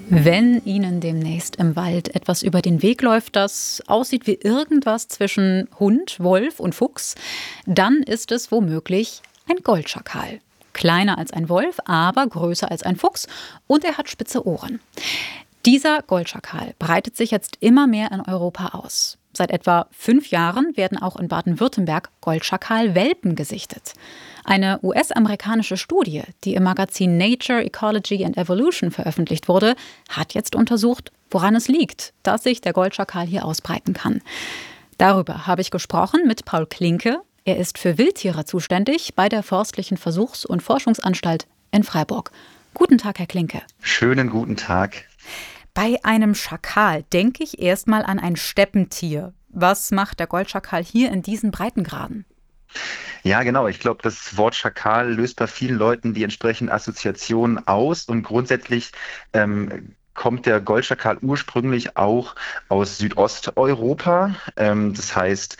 Wenn Ihnen demnächst im Wald etwas über den Weg läuft, das aussieht wie irgendwas zwischen Hund, Wolf und Fuchs, dann ist es womöglich ein Goldschakal. Kleiner als ein Wolf, aber größer als ein Fuchs und er hat spitze Ohren. Dieser Goldschakal breitet sich jetzt immer mehr in Europa aus. Seit etwa 5 Jahren werden auch in Baden-Württemberg Goldschakal-Welpen gesichtet. Eine US-amerikanische Studie, die im Magazin Nature, Ecology and Evolution veröffentlicht wurde, hat jetzt untersucht, woran es liegt, dass sich der Goldschakal hier ausbreiten kann. Darüber habe ich gesprochen mit Paul Klinke. Er ist für Wildtiere zuständig bei der Forstlichen Versuchs- und Forschungsanstalt in Freiburg. Guten Tag, Herr Klinke. Schönen guten Tag. Bei einem Schakal denke ich erstmal an ein Steppentier. Was macht der Goldschakal hier in diesen Breitengraden? Ja, genau. Ich glaube, das Wort Schakal löst bei vielen Leuten die entsprechenden Assoziationen aus. Und grundsätzlich kommt der Goldschakal ursprünglich auch aus Südosteuropa. Das heißt,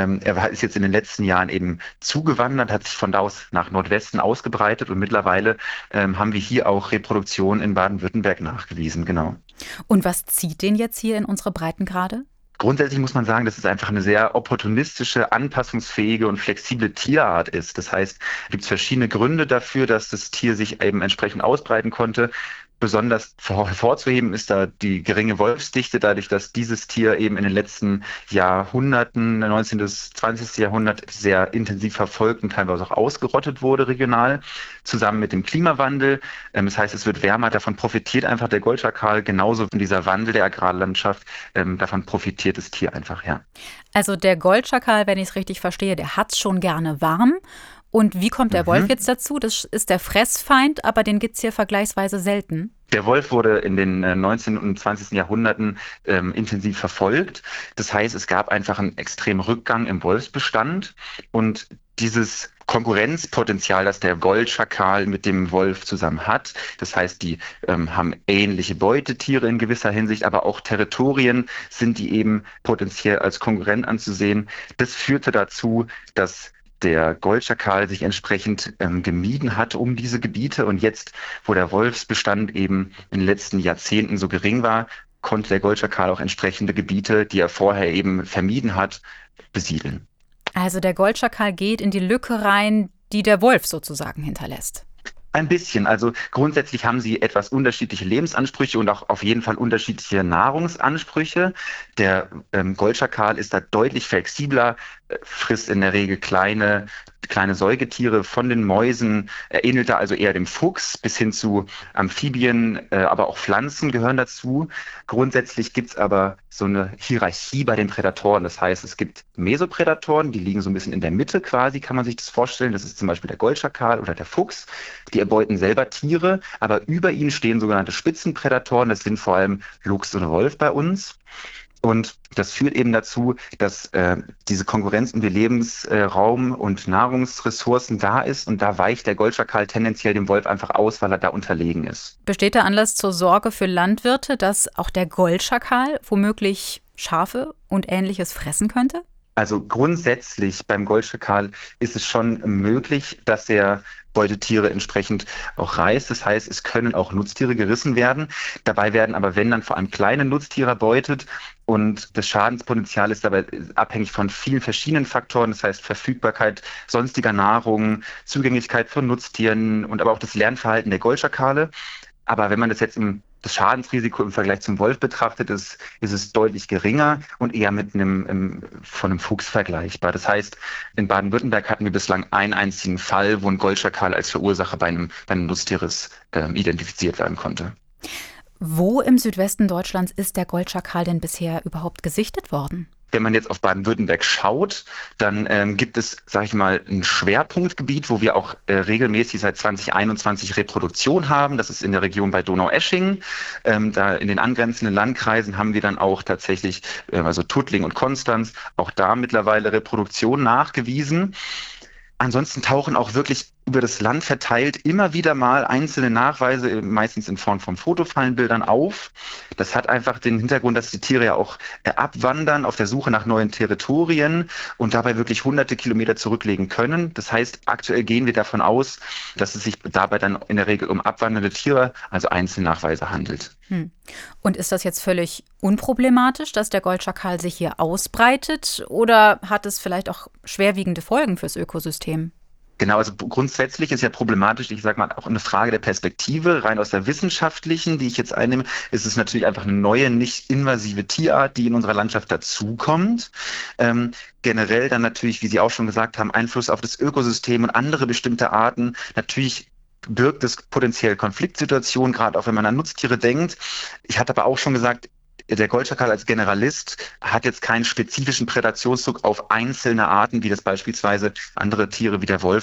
ist jetzt in den letzten Jahren eben zugewandert, hat sich von da aus nach Nordwesten ausgebreitet und mittlerweile haben wir hier auch Reproduktion in Baden-Württemberg nachgewiesen. Genau. Und was zieht den jetzt hier in unsere Breitengrade? Grundsätzlich muss man sagen, dass es einfach eine sehr opportunistische, anpassungsfähige und flexible Tierart ist. Das heißt, es gibt verschiedene Gründe dafür, dass das Tier sich eben entsprechend ausbreiten konnte. Besonders hervorzuheben ist da die geringe Wolfsdichte, dadurch, dass dieses Tier eben in den letzten Jahrhunderten, 19. bis 20. Jahrhundert, sehr intensiv verfolgt und teilweise auch ausgerottet wurde regional, zusammen mit dem Klimawandel. Das heißt, es wird wärmer, davon profitiert einfach der Goldschakal, genauso von dieser Wandel der Agrarlandschaft, davon profitiert das Tier einfach, ja. Also der Goldschakal, wenn ich es richtig verstehe, der hat's schon gerne warm. Und wie kommt der Wolf jetzt dazu? Das ist der Fressfeind, aber den gibt's hier vergleichsweise selten. Der Wolf wurde in den 19. und 20. Jahrhunderten intensiv verfolgt. Das heißt, es gab einfach einen extremen Rückgang im Wolfsbestand und dieses Konkurrenzpotenzial, das der Goldschakal mit dem Wolf zusammen hat. Das heißt, die haben ähnliche Beutetiere in gewisser Hinsicht, aber auch Territorien sind die eben potenziell als Konkurrent anzusehen. Das führte dazu, dass der Goldschakal sich entsprechend gemieden hat um diese Gebiete. Und jetzt, wo der Wolfsbestand eben in den letzten Jahrzehnten so gering war, konnte der Goldschakal auch entsprechende Gebiete, die er vorher eben vermieden hat, besiedeln. Also der Goldschakal geht in die Lücke rein, die der Wolf sozusagen hinterlässt. Ein bisschen. Also grundsätzlich haben sie etwas unterschiedliche Lebensansprüche und auch auf jeden Fall unterschiedliche Nahrungsansprüche. Der Goldschakal ist da deutlich flexibler, frisst in der Regel kleine Säugetiere von den Mäusen, ähnelt da also eher dem Fuchs bis hin zu Amphibien, aber auch Pflanzen gehören dazu. Grundsätzlich gibt's aber so eine Hierarchie bei den Prädatoren. Das heißt, es gibt Mesoprädatoren, die liegen so ein bisschen in der Mitte quasi, kann man sich das vorstellen. Das ist zum Beispiel der Goldschakal oder der Fuchs. Die erbeuten selber Tiere, aber über ihnen stehen sogenannte Spitzenprädatoren. Das sind vor allem Luchs und Wolf bei uns. Und das führt eben dazu, dass diese Konkurrenz um den Lebensraum und Nahrungsressourcen da ist. Und da weicht der Goldschakal tendenziell dem Wolf einfach aus, weil er da unterlegen ist. Besteht der Anlass zur Sorge für Landwirte, dass auch der Goldschakal womöglich Schafe und Ähnliches fressen könnte? Also grundsätzlich beim Goldschakal ist es schon möglich, dass er Beutetiere entsprechend auch reißt. Das heißt, es können auch Nutztiere gerissen werden. Dabei werden aber, wenn dann vor allem kleine Nutztiere erbeutet und das Schadenspotenzial ist dabei abhängig von vielen verschiedenen Faktoren. Das heißt, Verfügbarkeit sonstiger Nahrung, Zugänglichkeit von Nutztieren und aber auch das Lernverhalten der Goldschakale. Aber wenn man das das Schadensrisiko im Vergleich zum Wolf betrachtet, ist es deutlich geringer und eher mit von einem Fuchs vergleichbar. Das heißt, in Baden-Württemberg hatten wir bislang einen einzigen Fall, wo ein Goldschakal als Verursacher bei einem Nutztieres identifiziert werden konnte. Wo im Südwesten Deutschlands ist der Goldschakal denn bisher überhaupt gesichtet worden? Wenn man jetzt auf Baden-Württemberg schaut, dann gibt es, sage ich mal, ein Schwerpunktgebiet, wo wir auch regelmäßig seit 2021 Reproduktion haben. Das ist in der Region bei Donaueschingen. Da in den angrenzenden Landkreisen haben wir dann auch tatsächlich, also Tuttling und Konstanz, auch da mittlerweile Reproduktion nachgewiesen. Ansonsten tauchen auch wirklich über das Land verteilt immer wieder mal einzelne Nachweise, meistens in Form von Fotofallenbildern auf. Das hat einfach den Hintergrund, dass die Tiere ja auch abwandern auf der Suche nach neuen Territorien und dabei wirklich hunderte Kilometer zurücklegen können. Das heißt, aktuell gehen wir davon aus, dass es sich dabei dann in der Regel um abwandernde Tiere, also Einzelnachweise handelt. Und ist das jetzt völlig unproblematisch, dass der Goldschakal sich hier ausbreitet? Oder hat es vielleicht auch schwerwiegende Folgen fürs Ökosystem? Genau, also grundsätzlich ist ja problematisch, ich sage mal, auch eine Frage der Perspektive. Rein aus der wissenschaftlichen, die ich jetzt einnehme, ist es natürlich einfach eine neue, nicht invasive Tierart, die in unserer Landschaft dazukommt. Generell dann natürlich, wie Sie auch schon gesagt haben, Einfluss auf das Ökosystem und andere bestimmte Arten. Natürlich birgt es potenziell Konfliktsituationen, gerade auch wenn man an Nutztiere denkt. Ich hatte aber auch schon gesagt, der Goldschakal als Generalist hat jetzt keinen spezifischen Prädationsdruck auf einzelne Arten, wie das beispielsweise andere Tiere wie der Wolf